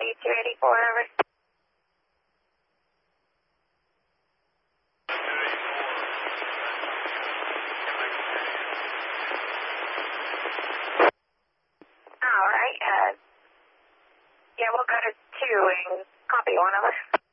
284, over. All right. Yeah, we'll go to 2 and copy one of us.